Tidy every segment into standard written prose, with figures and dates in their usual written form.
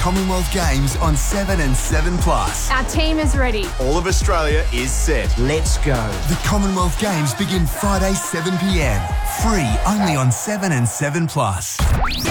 Commonwealth Games on 7 and 7 Plus. Our team is ready. All of Australia is set. Let's go. The Commonwealth Games begin Friday 7 p.m. Free only on 7 and 7 Plus.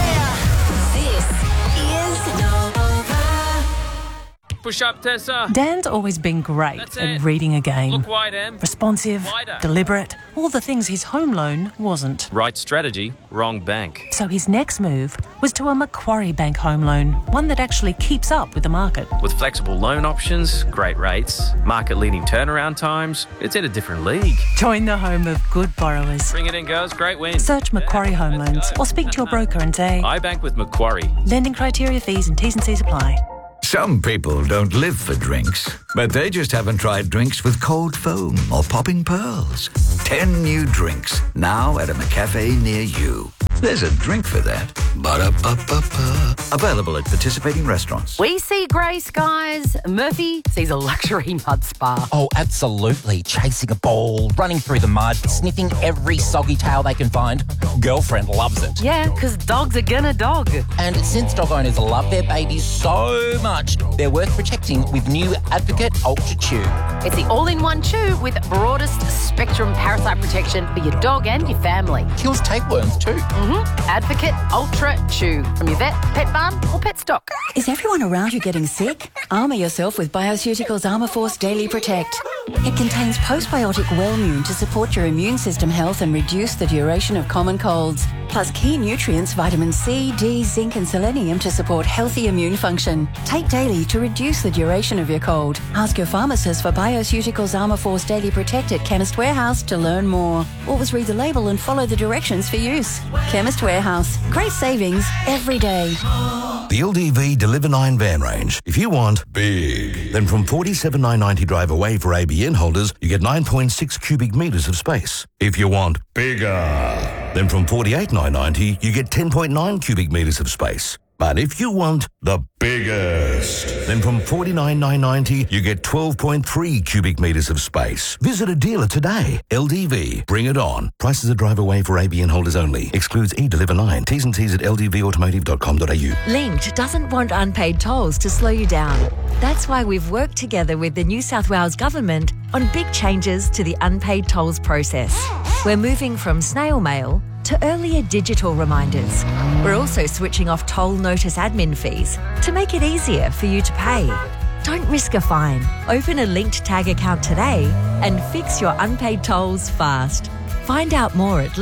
Push up, Tessa. Dan's always been great at reading a game. Look wide, Em. Responsive, Wider. deliberate, all the things his home loan wasn't. Right strategy, wrong bank. So his next move was to a Macquarie Bank home loan, one that actually keeps up with the market. With flexible loan options, great rates, market-leading turnaround times, it's in a different league. Join the home of good borrowers. Bring it in, girls. Great win. Search Macquarie Home Loans or speak to your broker and say, I bank with Macquarie. lending criteria, fees and T's and C's apply. Some people don't live for drinks, but they just haven't tried drinks with cold foam or popping pearls. 10 new drinks, now at a McCafe near you. There's a drink for that. Ba-da-ba-ba-ba. Available at participating restaurants. We see grey skies. Murphy sees a luxury mud spa. Oh, absolutely. Chasing a ball, running through the mud, sniffing every soggy tail they can find. Girlfriend loves it. Yeah, because dogs are gonna dog. And since dog owners love their babies so much, they're worth protecting with new Advocate Ultra Chew. It's the all-in-one chew with broadest spectrum parasite protection for your dog and your family. Kills tapeworms too. Advocate Ultra Chew from your vet, pet barn or pet stock. Is everyone around you getting sick? Armour yourself with Bioceuticals Armour Force Daily Protect. It contains postbiotic Wellmune to support your immune system health and reduce the duration of common colds. Plus key nutrients, vitamin C, D, zinc and selenium to support healthy immune function. Take daily to reduce the duration of your cold. Ask your pharmacist for Bioceuticals Armour Force Daily Protect at Chemist Warehouse to learn more. Always read the label and follow the directions for use. Chemist Warehouse. Great savings every day. The LDV Deliver 9 van range. If you want big, then from $47,990 drive away for ABN holders, you get 9.6 cubic metres of space. If you want bigger, then from $48,990 you get 10.9 cubic metres of space. But if you want the biggest, then from $49,990 you get 12.3 cubic metres of space. Visit a dealer today. LDV, bring it on. Prices are drive away for ABN holders only. Excludes eDeliver 9. T's and C's at ldvautomotive.com.au. Linked doesn't want unpaid tolls to slow you down. That's why we've worked together with the New South Wales Government on big changes to the unpaid tolls process. We're moving from snail mail to earlier digital reminders. We're also switching off toll notice admin fees to make it easier for you to pay. Don't risk a fine. Open a Linked Tag account today and fix your unpaid tolls fast. Find out more at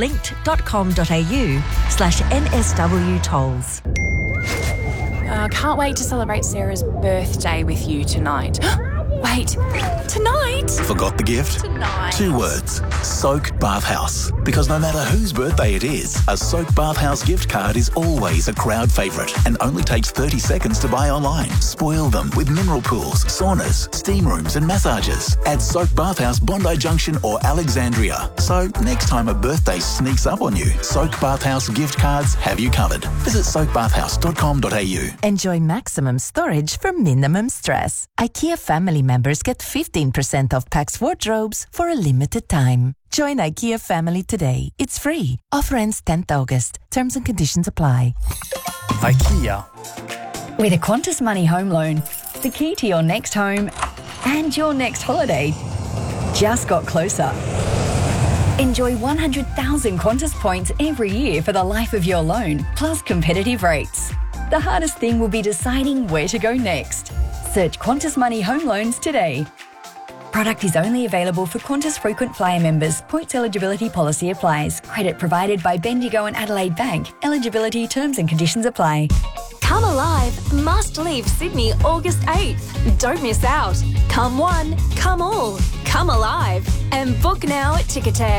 linked.com.au/NSW tolls. Can't wait to celebrate Sarah's birthday with you tonight. Wait, tonight? Forgot the gift? Tonight. 2 words. Soak Bathhouse. Because no matter whose birthday it is, a Soak Bathhouse gift card is always a crowd favourite and only takes 30 seconds to buy online. Spoil them with mineral pools, saunas, steam rooms and massages. At Soak Bathhouse, Bondi Junction or Alexandria. So next time a birthday sneaks up on you, Soak Bathhouse gift cards have you covered. Visit soakbathhouse.com.au. Enjoy maximum storage for minimum stress. IKEA family members get 15% off Pax wardrobes for a limited time. Join IKEA family today. It's free. Offer ends 10th August. Terms and conditions apply. IKEA. With a Qantas Money home loan, the key to your next home and your next holiday just got closer. Enjoy 100,000 Qantas points every year for the life of your loan, plus competitive rates. The hardest thing will be deciding where to go next. Search Qantas Money Home Loans today. Product is only available for Qantas frequent flyer members. Points eligibility policy applies. Credit provided by Bendigo and Adelaide Bank. Eligibility terms and conditions apply. Come Alive must leave Sydney August 8th. Don't miss out. Come one, come all. Come Alive. And book now at Ticketek.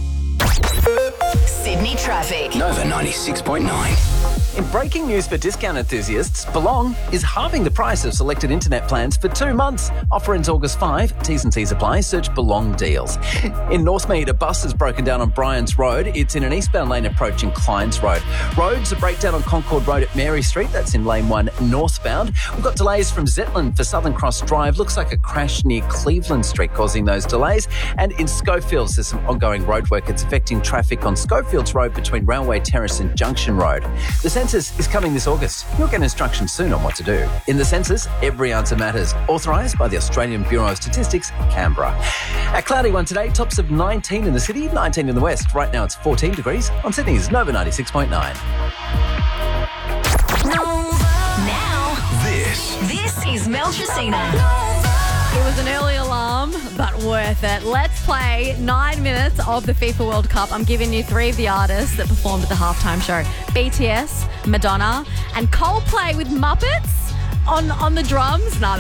Sydney traffic. Nova 96.9. In breaking news for discount enthusiasts, Belong is halving the price of selected internet plans for 2 months. Offer ends August 5. T's and C's apply. Search Belong deals. In Northmead, a bus has broken down on Bryans Road. It's in an eastbound lane approaching Kleins Road. Roads, a breakdown on Concord Road at Mary Street. That's in lane 1 northbound. We've got delays from Zetland for Southern Cross Drive. Looks like a crash crash near Cleveland Street, causing those delays. And in Schofields, there's some ongoing road work. It's affecting traffic on Schofields Road between Railway Terrace and Junction Road. The census is coming this August. You'll get instructions soon on what to do. In the census, every answer matters. Authorised by the Australian Bureau of Statistics, Canberra. A cloudy one today, tops of 19 in the city, 19 in the west. Right now it's 14 degrees on Sydney's Nova 96.9. Now, this is Mel Chesina. It was an early alarm, but worth it. Let's play 9 minutes of the FIFA World Cup. I'm giving you 3 of the artists that performed at the halftime show. BTS, Madonna, and Coldplay with Muppets on the drums.